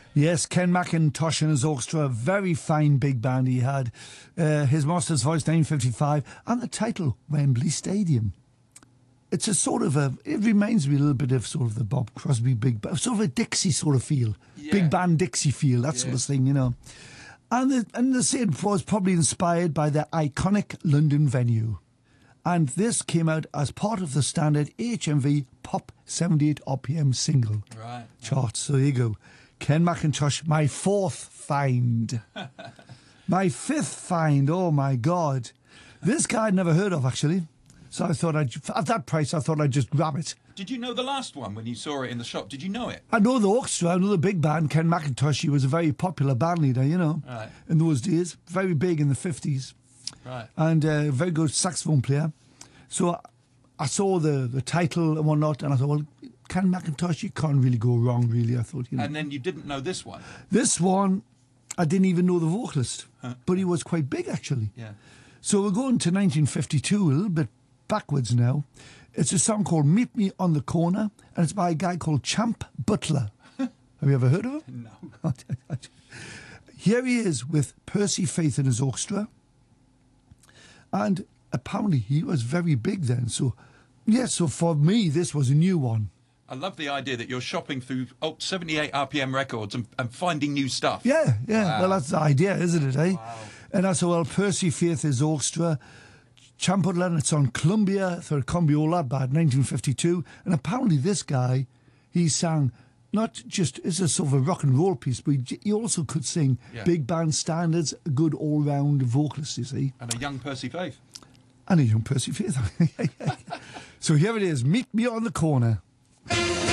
Yes, Ken McIntosh and his orchestra, a very fine big band he had. His Master's Voice, 1955, and the title, Wembley Stadium. It's a sort of it reminds me a little bit of sort of the Bob Crosby big band, sort of a Dixie sort of feel. Yeah. Big band Dixie feel, that sort of thing, you know. And the scene was probably inspired by the iconic London venue. And this came out as part of the standard HMV Pop 78 RPM single charts. So there you go. Ken McIntosh, my fourth find. My fifth find, oh my God. This guy I'd never heard of, actually. So I thought at that price, I thought I'd just grab it. Did you know the last one when you saw it in the shop? Did you know it? I know the orchestra, I know the big band, Ken McIntosh. He was a very popular band leader, you know, in those days. Very big in the 50s. Right. And a very good saxophone player. So I saw the title and whatnot, and I thought, well, Ken McIntosh, you can't really go wrong, really, I thought. You know. And then you didn't know this one? This one, I didn't even know the vocalist, but he was quite big, actually. Yeah. So we're going to 1952, a little bit backwards now. It's a song called Meet Me on the Corner, and it's by a guy called Champ Butler. Have you ever heard of him? No. Here he is with Percy Faith and his orchestra. And apparently he was very big then. So, so for me, this was a new one. I love the idea that you're shopping through 78 RPM records and finding new stuff. Yeah. Wow. Well, that's the idea, isn't it, eh? Wow. And I said, well, Percy Faith, his orchestra, Champ Butler, and it's on Columbia for Combiola, bad 1952. And apparently this guy, he sang not just, it's a sort of a rock and roll piece, but he also could sing big band standards, a good all-round vocalist, you see. And a young Percy Faith. And a young Percy Faith. So here it is, Meet Me on the Corner.